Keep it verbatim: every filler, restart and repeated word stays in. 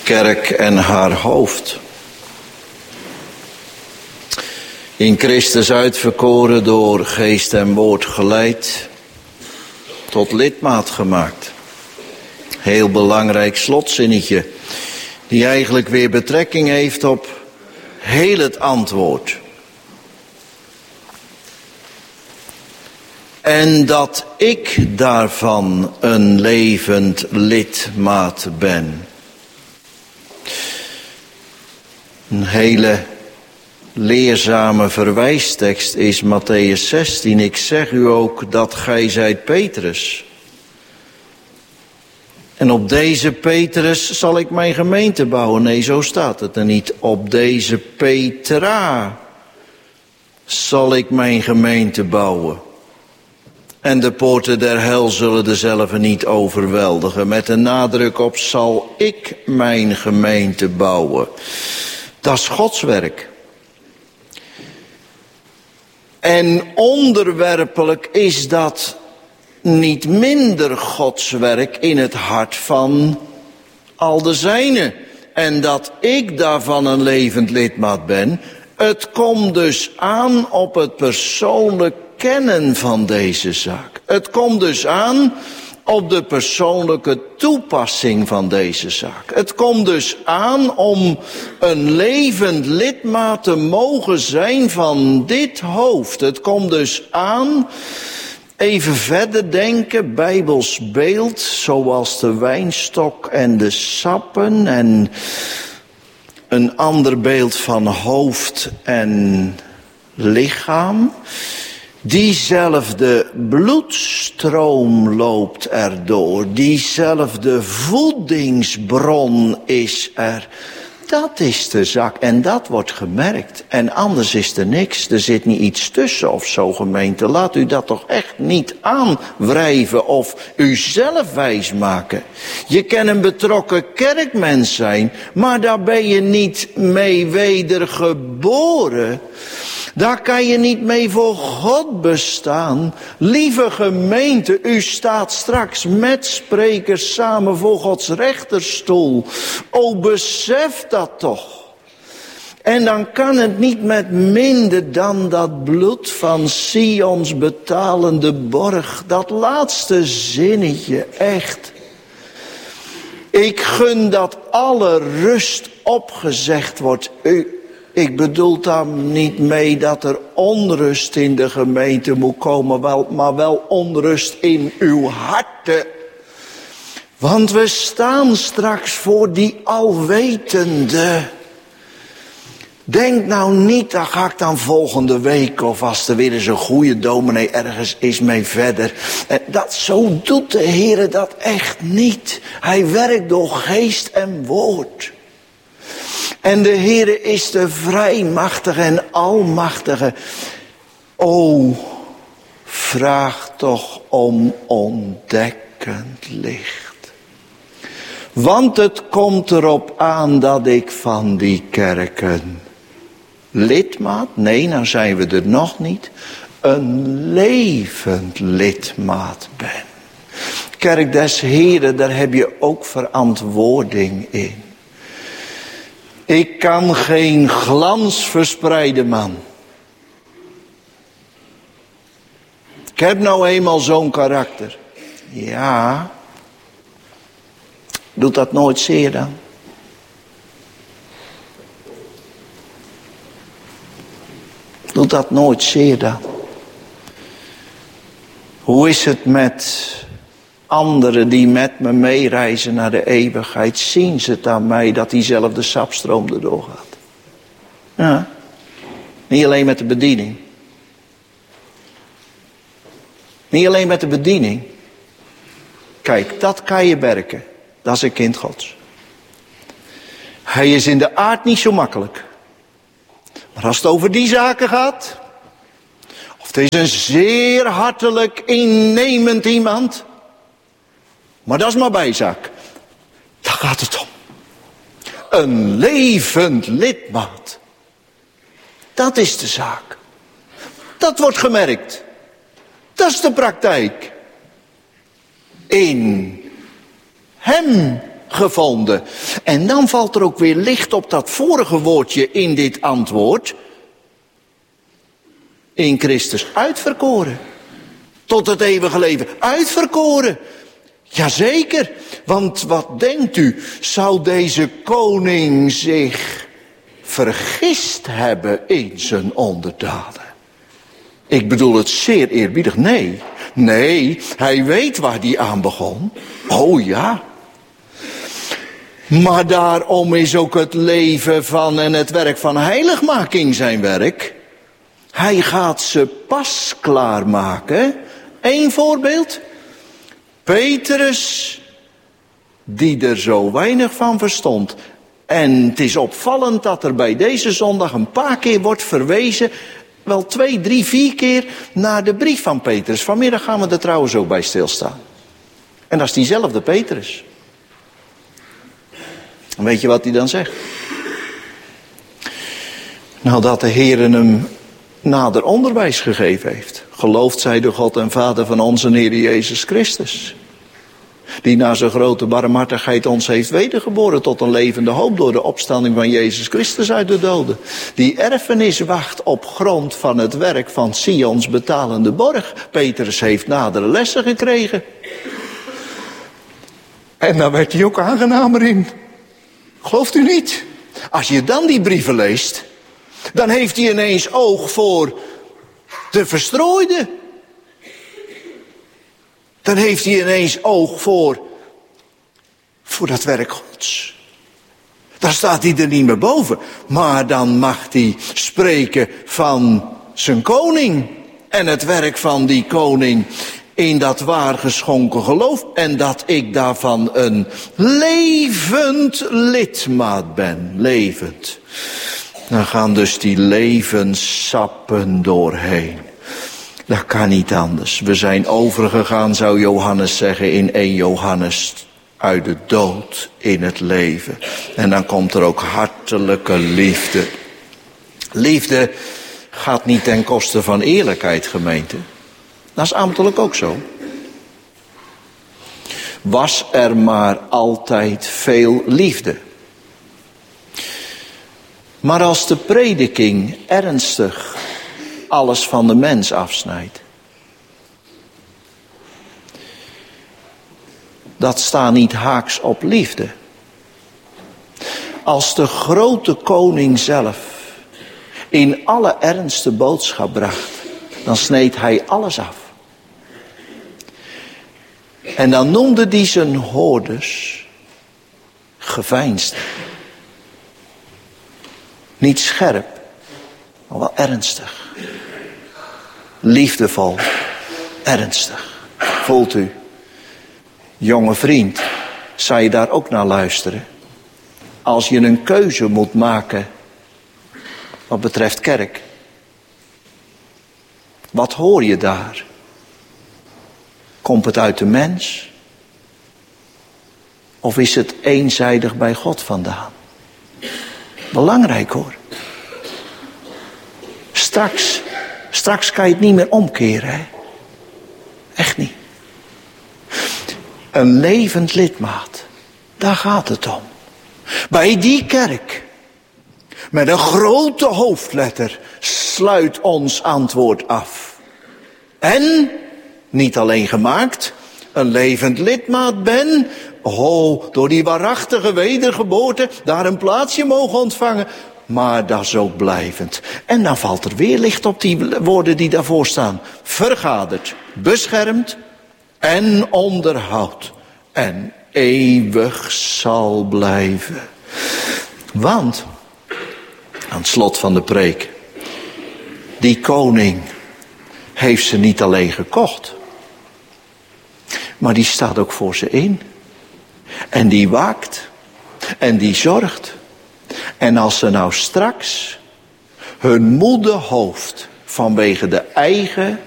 kerk en haar hoofd. In Christus uitverkoren, door geest en woord geleid, tot lidmaat gemaakt. Heel belangrijk slotzinnetje, die eigenlijk weer betrekking heeft op heel het antwoord. En dat ik daarvan een levend lidmaat ben. Een hele leerzame verwijstekst is Mattheüs zestien. Ik zeg u ook dat gij zijt Petrus. En op deze Petrus zal ik mijn gemeente bouwen. Nee, zo staat het er niet. Op deze Petra zal ik mijn gemeente bouwen. En de poorten der hel zullen dezelve niet overweldigen. Met een nadruk op zal ik mijn gemeente bouwen. Dat is Gods werk. En onderwerpelijk is dat niet minder Gods werk in het hart van al de zijnen. En dat ik daarvan een levend lidmaat ben. Het komt dus aan op het persoonlijk kennen van deze zaak. Het komt dus aan op de persoonlijke toepassing van deze zaak. Het komt dus aan om een levend lidmaat te mogen zijn van dit hoofd. Het komt dus aan, even verder denken, Bijbels beeld, zoals de wijnstok en de sappen en een ander beeld van hoofd en lichaam. Diezelfde bloedstroom loopt erdoor. Diezelfde voedingsbron is er. Dat is de zak en dat wordt gemerkt. En anders is er niks. Er zit niet iets tussen of zo, gemeente. Laat u dat toch echt niet aanwrijven of uzelf wijsmaken. Je kan een betrokken kerkmens zijn, maar daar ben je niet mee wedergeboren. Daar kan je niet mee voor God bestaan. Lieve gemeente, u staat straks met sprekers samen voor Gods rechterstoel. O, besef dat toch. En dan kan het niet met minder dan dat bloed van Sions betalende borg. Dat laatste zinnetje, echt. Ik gun dat alle rust opgezegd wordt. U, ik bedoel daar niet mee dat er onrust in de gemeente moet komen, wel, maar wel onrust in uw harten. Want we staan straks voor die alwetende. Denk nou niet, daar ga ik dan volgende week of als er weer eens een goede dominee ergens is mee verder. Dat, zo doet de Heer dat echt niet. Hij werkt door geest en woord. En de Heere is de vrijmachtige en almachtige. O, vraag toch om ontdekkend licht. Want het komt erop aan dat ik van die kerken lidmaat, nee, nou zijn we er nog niet, een levend lidmaat ben. Kerk des Heeren, daar heb je ook verantwoording in. Ik kan geen glans verspreiden, man. Ik heb nou eenmaal zo'n karakter. Ja. Doet dat nooit zeer dan? Doet dat nooit zeer dan? Hoe is het met anderen die met me meereizen naar de eeuwigheid? Zien ze het aan mij dat diezelfde sapstroom erdoor gaat? Ja. Niet alleen met de bediening. Niet alleen met de bediening. Kijk, dat kan je werken. Dat is een kind Gods. Hij is in de aard niet zo makkelijk. Maar als het over die zaken gaat, of het is een zeer hartelijk innemend iemand, maar dat is maar bijzaak. Daar gaat het om. Een levend lidmaat. Dat is de zaak. Dat wordt gemerkt. Dat is de praktijk. In hem gevonden. En dan valt er ook weer licht op dat vorige woordje in dit antwoord. In Christus uitverkoren. Tot het eeuwige leven. Uitverkoren. Jazeker. Want wat denkt u? Zou deze koning zich vergist hebben in zijn onderdanen? Ik bedoel het zeer eerbiedig. Nee. Nee, hij weet waar hij aan begon. Oh ja. Maar daarom is ook het leven van en het werk van heiligmaking zijn werk. Hij gaat ze pas klaarmaken. Eén voorbeeld. Petrus, die er zo weinig van verstond. En het is opvallend dat er bij deze zondag een paar keer wordt verwezen, wel twee, drie, vier keer, naar de brief van Petrus. Vanmiddag gaan we er trouwens ook bij stilstaan. En dat is diezelfde Petrus. En weet je wat hij dan zegt? Nou, dat de Heer hem nader onderwijs gegeven heeft. Geloofd zij de God en Vader van onze Heer Jezus Christus. Die na zijn grote barmhartigheid ons heeft wedergeboren tot een levende hoop door de opstanding van Jezus Christus uit de doden. Die erfenis wacht op grond van het werk van Sions betalende borg. Petrus heeft nadere lessen gekregen. En daar werd hij ook aangenamer in. Gelooft u niet? Als je dan die brieven leest, dan heeft hij ineens oog voor de verstrooide. Dan heeft hij ineens oog voor, voor dat werk Gods. Dan staat hij er niet meer boven. Maar dan mag hij spreken van zijn koning. En het werk van die koning in dat waar geschonken geloof. En dat ik daarvan een levend lidmaat ben. Levend. Dan gaan dus die levenssappen doorheen. Dat kan niet anders. We zijn overgegaan, zou Johannes zeggen, in één Johannes, uit de dood in het leven. En dan komt er ook hartelijke liefde. Liefde gaat niet ten koste van eerlijkheid, gemeente. Dat is ambtelijk ook zo. Was er maar altijd veel liefde. Maar als de prediking ernstig alles van de mens afsnijdt. Dat staat niet haaks op liefde. Als de grote koning zelf in alle ernst de boodschap bracht, dan sneed hij alles af. En dan noemde hij zijn hoorders geveinsd. Niet scherp, maar wel ernstig. Liefdevol, ernstig. Voelt u? Jonge vriend, zou je daar ook naar luisteren? Als je een keuze moet maken wat betreft kerk. Wat hoor je daar? Komt het uit de mens? Of is het eenzijdig bij God vandaan? Belangrijk hoor. Straks, straks kan je het niet meer omkeren. Hè? Echt niet. Een levend lidmaat. Daar gaat het om. Bij die kerk. Met een grote hoofdletter. Sluit ons antwoord af. En, niet alleen gemaakt. Een levend lidmaat ben. Oh, door die waarachtige wedergeboorte. Daar een plaatsje mogen ontvangen. Maar dat is ook blijvend. En dan valt er weer licht op die woorden die daarvoor staan. Vergaderd, beschermd en onderhoud. En eeuwig zal blijven. Want, aan het slot van de preek, die koning heeft ze niet alleen gekocht. Maar die staat ook voor ze in. En die waakt. En die zorgt. En als ze nou straks hun moede hoofd vanwege de eigen